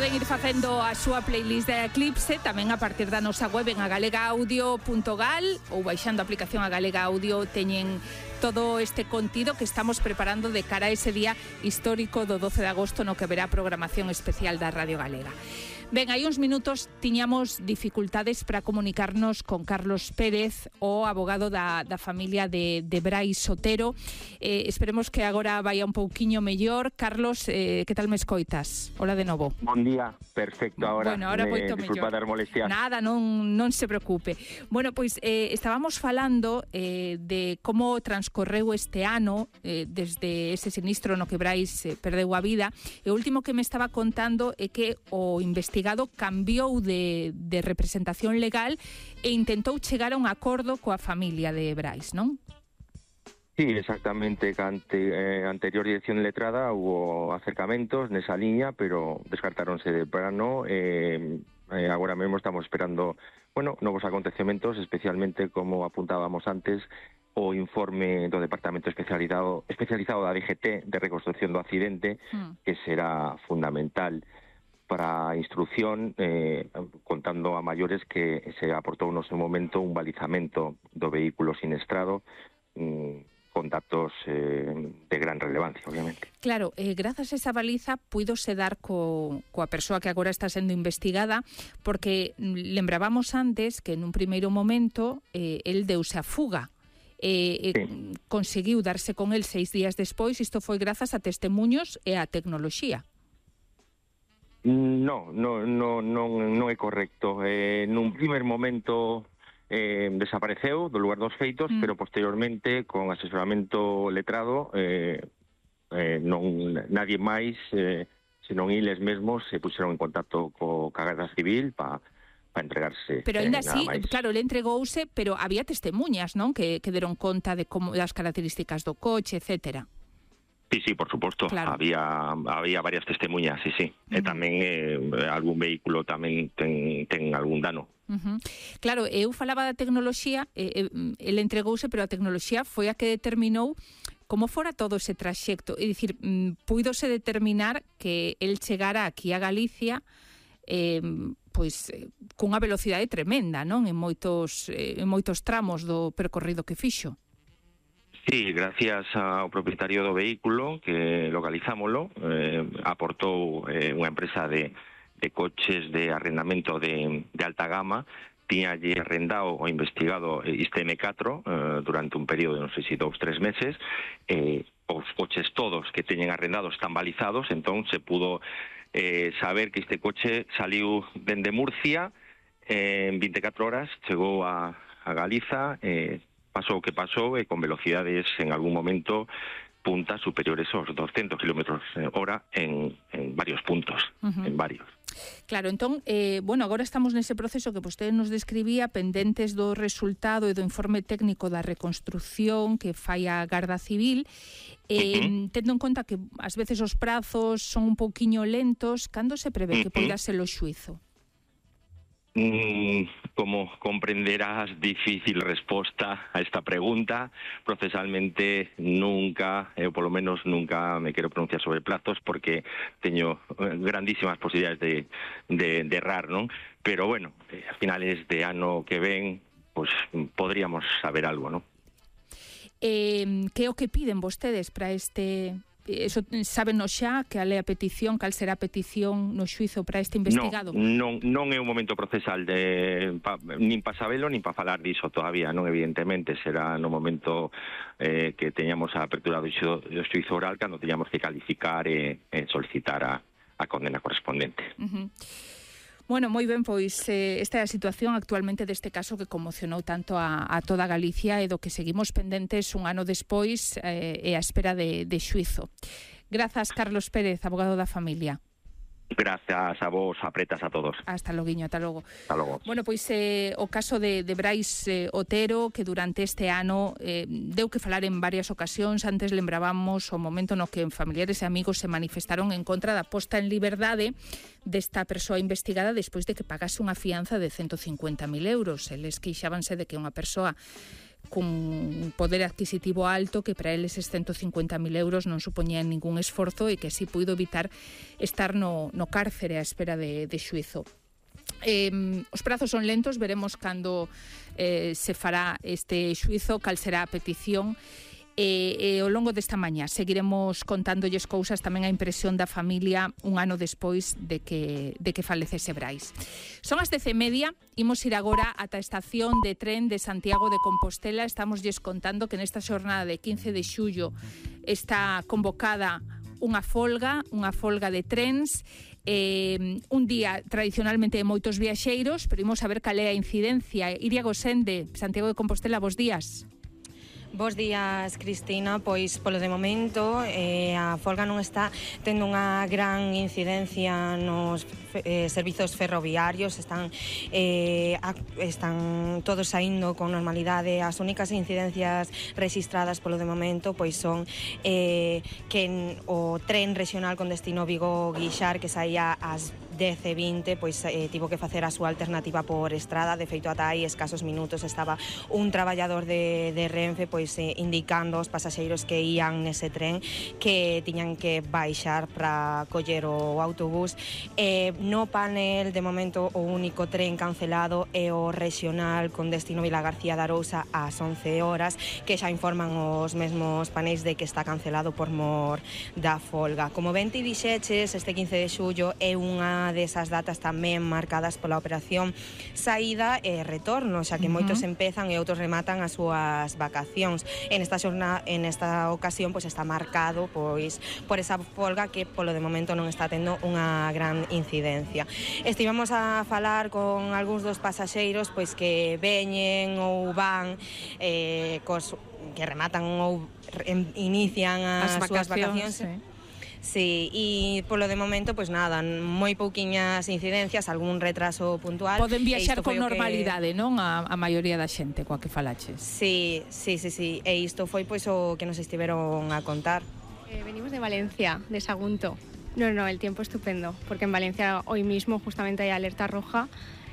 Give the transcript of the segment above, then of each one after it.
Poden ir facendo a súa playlist de Eclipse tamén a partir da nosa web en agalegaudio.gal ou baixando a aplicación a Galega Audio. Teñen todo este contido que estamos preparando de cara a ese día histórico do 12 de agosto no que haberá programación especial da Radio Galega. Ben, hai uns minutos tiñamos dificultades para comunicarnos con Carlos Pérez, o abogado da familia de Brais Otero. Esperemos que agora vaya un pouquiño mellor. Carlos, que tal me escoitas? Hola de novo. Bon día, perfecto. Ahora moito disculpa das molestias. Nada, non se preocupe. Bueno, pois estábamos falando de como transcorreu este ano desde ese sinistro no que Brais perdeu a vida, e o último que me estaba contando é que o investigado cambiou de representación legal e intentou chegar a un acordo coa familia de Brais, non? Sí, exactamente. Anterior dirección letrada hubo acercamentos nesa liña, pero descartáronse de plano. Agora mesmo estamos esperando, novos acontecementos, especialmente, como apuntábamos antes, o informe do Departamento especializado da DGT de reconstrucción do accidente, que será fundamental para a instrucción, contando a maiores que se aportou no seu momento un balizamento do vehículo siniestrado, con datos de gran relevancia, obviamente. Claro, grazas a esa baliza puidose dar coa persoa que agora está sendo investigada, porque lembrábamos antes que nun primeiro momento el deuse a fuga. Sí. Conseguiu darse con el 6 días despois. Isto foi grazas a testemunhos e a tecnoloxía. Non é correcto. Nun primer momento desapareceu do lugar dos feitos, pero posteriormente, con asesoramento letrado, nadie máis, senón eles mesmos, se puxeron en contacto co Garda Civil para entregarse. Pero ainda así, claro, ele entregouse, pero había testemunhas, non? Que deron conta de das características do coche, etcétera. Sí, por suposto, claro. Había varias testemunhas, sí. E tamén algún vehículo tamén ten algún dano. Claro, eu falaba da tecnoloxía, ele entregouse, pero a tecnoloxía foi a que determinou como fora todo ese traxecto. É dicir, puidose determinar que el chegara aquí a Galicia cunha velocidade tremenda, non? En moitos tramos do percorrido que fixo. Sí, gracias ao propietario do vehículo, que localizámoslo, aportou unha empresa de coches de arrendamento de alta gama. Tiñalle arrendado o investigado este M4 durante un período de non sei se 2-3 meses. Os coches todos que teñen arrendados están balizados, entón se pudo saber que este coche saliu dende Murcia en 24 horas, chegou a Galiza, pasou o que pasou, e con velocidades en algún momento puntas superiores aos 200 km/h en varios puntos, en varios. Claro, entón, agora estamos nese proceso que vostede nos describía, pendentes do resultado e do informe técnico da reconstrucción que fai a Garda Civil, tendo en conta que ás veces os prazos son un pouquiño lentos. Cando se prevé que poida ser o xuízo? Como comprenderás, difícil resposta a esta pregunta. Procesalmente nunca, polo menos nunca me quero pronunciar sobre plazos, porque teño grandísimas posibilidades de errar, non? Pero bueno, a finales de ano que ven, pues podríamos saber algo, non? Que é o que piden vostedes para este... Eso sábenos xa, que cal é a petición, cal será a petición no xuízo para este investigado? Non é un momento procesal nin para sabelo, nin para falar diso todavía, non, evidentemente. Será no momento que teñamos a apertura do xuízo oral, cando teñamos que calificar e solicitar a condena correspondente. Bueno, moi ben, pois esta é a situación actualmente deste caso que conmocionou tanto a toda Galicia, e do que seguimos pendentes un ano despois e a espera de xuízo. Grazas, Carlos Pérez, abogado da familia. Gracias a vos, apretas a todos. Hasta loguiño, ata logo. Hasta logo. Bueno, pois o caso de Brais Otero, que durante este ano deu que falar en varias ocasións. Antes lembrábamos o momento no que familiares e amigos se manifestaron en contra da posta en liberdade desta persoa investigada despois de que pagase unha fianza de 150.000 euros. Eles queixábanse de que unha persoa cun poder adquisitivo alto que para eles estes 150.000 euros non supoñían ningún esforzo e que así puido evitar estar no cárcere á espera de xuízo. Os prazos son lentos, veremos cando se fará este xuízo, cal será a petición. E ao longo desta mañá seguiremos contándolles cousas, tamén a impresión da familia un ano despois de que falecese Brais. Son as 10:30, imos ir agora ata a estación de tren de Santiago de Compostela. Estámoslles contando que nesta xornada de 15 de xullo está convocada unha folga de trens, un día tradicionalmente de moitos viaxeiros, pero imos a ver cal é a incidencia. Iria Gosende, Santiago de Compostela, bos días. Bos días, Cristina. Pois, polo de momento, a folga non está tendo unha gran incidencia nos servizos ferroviarios. Están todos saindo con normalidade. As únicas incidencias registradas polo de momento pois son que o tren regional con destino Vigo-Guixar, que saía ás 10:20, pois tivo que facer a súa alternativa por estrada. De feito, ata aí escasos minutos estaba un traballador de Renfe pois indicando aos pasaxeiros que ían nese tren que tiñan que baixar para coller o autobús. No panel, de momento, o único tren cancelado é o regional con destino Vilagarcía de Arousa ás 11 horas, que xa informan os mesmos paneis de que está cancelado por mor da folga. Como ben ti dixeches, este 15 de xullo é unha desas datas tamén marcadas pola operación saída e retorno, xa que moitos empezan e outros rematan as súas vacacións. En esta ocasión pois está marcado pois por esa folga que polo de momento non está tendo unha gran incidencia. Estivemos a falar con algúns dos pasaxeiros pois que veñen ou van que rematan ou inician as súas vacacións. Sí, e polo de momento, pois nada, moi pouquiñas incidencias, algún retraso puntual. Poden viaxar con normalidade, non? A maioría da xente coa que falaches. Sí, e isto foi pois o que nos estiveron a contar. Venimos de Valencia, de Sagunto. No, el tiempo estupendo, porque en Valencia hoy mismo justamente hay alerta roja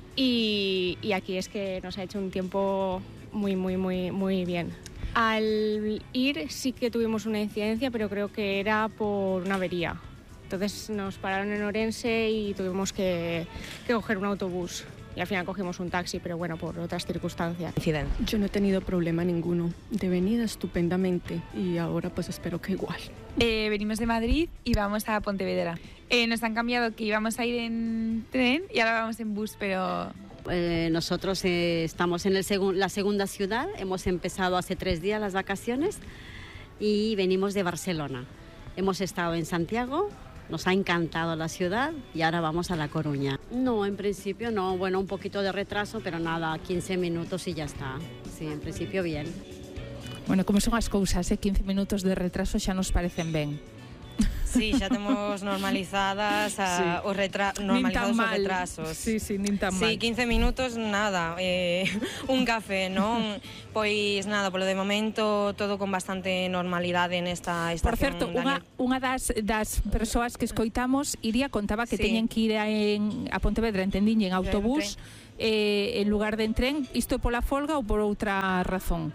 y aquí es que nos ha hecho un tiempo muy bien. Al ir sí que tuvimos una incidencia, pero creo que era por una avería. Entonces nos pararon en Orense y tuvimos que coger un autobús. Y al final cogimos un taxi, pero bueno, por otras circunstancias. Yo no he tenido problema ninguno. De venida estupendamente y ahora pues espero que igual. Venimos de Madrid y vamos a Pontevedra. Nos han cambiado que íbamos a ir en tren y ahora vamos en bus, pero... Nosotros estamos en la segunda ciudad, hemos empezado hace 3 días las vacaciones y venimos de Barcelona. Hemos estado en Santiago, nos ha encantado la ciudad y ahora vamos a La Coruña. No, en principio no, bueno, un poquito de retraso, pero nada, 15 minutos y ya está. Sí, en principio bien. Bueno, como son as cousas, 15 minutos de retraso xa nos parecen ben. Sí, xa temos normalizadas os retrasos. Sí, nin tan mal. Sí, 15 minutos, nada, un café, non? Pois nada, polo de momento todo con bastante normalidade nesta estación. Por certo, unha das persoas que escoitamos, Iria, contaba que teñen que ir a Pontevedra, entendín, en autobús, en lugar de en tren. Isto é pola folga ou por outra razón?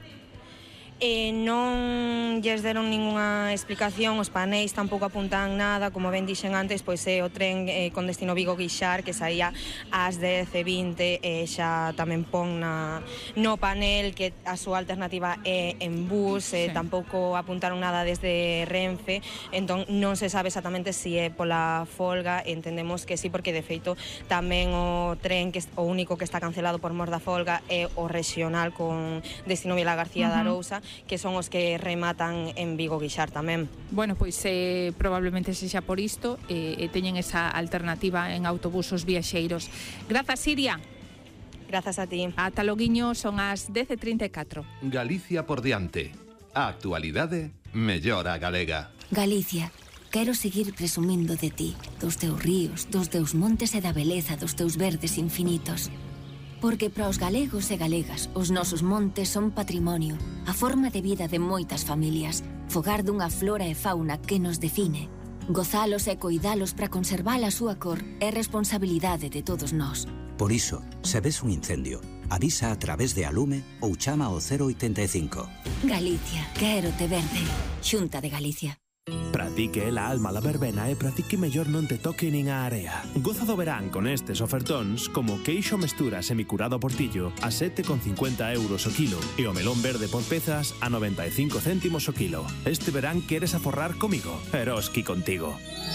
Non lles deron ningunha explicación, os paneis tampouco apuntan nada, como ben dixen antes, pois é o tren con destino Vigo-Guixar que saía ás 10:20 e xa tamén pon no panel que a súa alternativa é en bus, tampouco apuntaron nada desde Renfe, entón non se sabe exactamente se é pola folga, entendemos que sí, porque de feito tamén o tren que o único que está cancelado por mor da folga é o regional con destino Vilagarcía de Arousa, que son os que rematan en Vigo-Guixar tamén. Bueno, pois probablemente sexa por isto e teñen esa alternativa en autobús os viaxeiros. Grazas, Iria. Grazas a ti. Ata loguiño, son as 10:34. Galicia por diante. A actualidade mellora galega. Galicia, quero seguir presumindo de ti, dos teus ríos, dos teus montes e da beleza dos teus verdes infinitos. Porque para os galegos e galegas, os nosos montes son patrimonio, a forma de vida de moitas familias, fogar dunha flora e fauna que nos define. Gozalos e coidalos para conservar a súa cor é responsabilidade de todos nós. Por iso, se ves un incendio, avisa a través de Alume ou chama ao 085. Galicia, quérote verde. Xunta de Galicia. Para ti que é a alma la verbena e para ti que mellor non te toque nin a area. Goza do verán con estes ofertóns como queixo mestura semicurado portillo a 7,50 euros o kilo e o melón verde por pezas a 95 céntimos o kilo. Este verán queres aforrar comigo? Eroski contigo.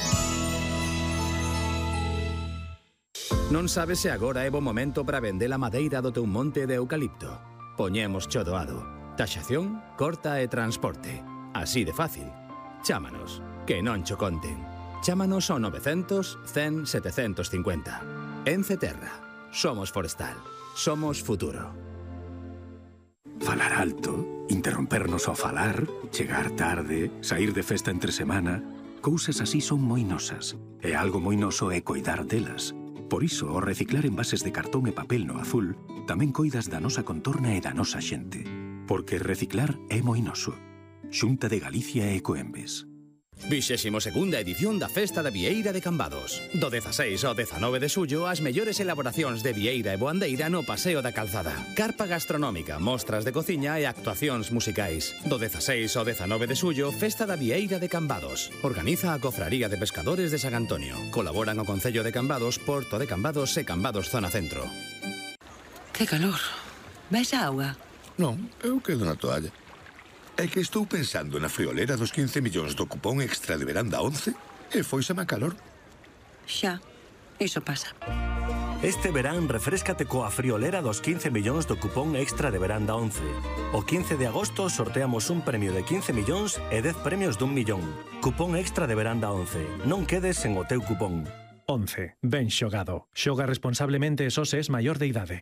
Non sabes se agora é bo momento para vender a madeira do teu monte de eucalipto. Poñemos cho doado. Taxación, corta e transporte. Así de fácil. Chámanos, que non cho conten. Chámanos ao 900 100 750. Ence Terra. Somos forestal. Somos futuro. Falar alto, interrompernos ao falar, chegar tarde, sair de festa entre semana... Cousas así son moi nosas. E algo moi noso é coidar delas. Por iso, ao reciclar envases de cartón e papel no azul, tamén coidas da nosa contorna e da nosa xente. Porque reciclar é moi noso. Xunta de Galicia e Ecoembes. 22ª edición da Festa da Vieira de Cambados. Do 16 ao 19 de xullo, as mellores elaboracións de vieira e boandeira no Paseo da Calzada. Carpa gastronómica, mostras de cociña e actuacións musicais. Do 16 ao 19 de xullo, Festa da Vieira de Cambados. Organiza a Cofraría de Pescadores de San Antonio. Colaboran o Concello de Cambados, Porto de Cambados e Cambados Zona Centro. Que calor. Vais a auga? Non, eu quedo na toalla. É que estou pensando na friolera dos 15 millóns do cupón extra de verán da 11 e foiseme a calor. Xa, iso pasa. Este verán refréscate coa friolera dos 15 millóns do cupón extra de verán da 11. O 15 de agosto sorteamos un premio de 15 millóns e 10 premios dun millón. Cupón extra de verán da 11. Non quedes sen o teu cupón. 11. Ben xogado. Xoga responsablemente e só se es maior de idade.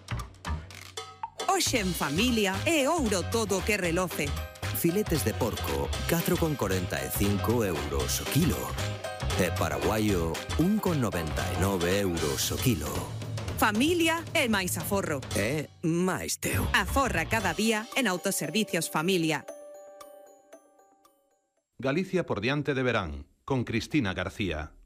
Hoxe en familia é ouro todo o que reloce. Filetes de porco, 4,45 euros o kilo. E paraguaio, 1,99 euros o kilo. Familia é máis aforro. É máis teu. Aforra cada día en Autoservicios Familia. Galicia por diante de verán, con Cristina García.